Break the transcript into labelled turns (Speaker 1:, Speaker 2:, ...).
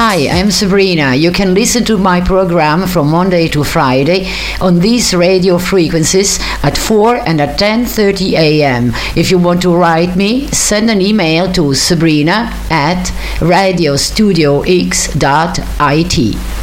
Speaker 1: Hi, I'm Sabrina. You can listen to my program from Monday to Friday on these radio frequencies at 4 and at 10:30 a.m. If you want to write me, send an email to sabrina@radiostudiox.it.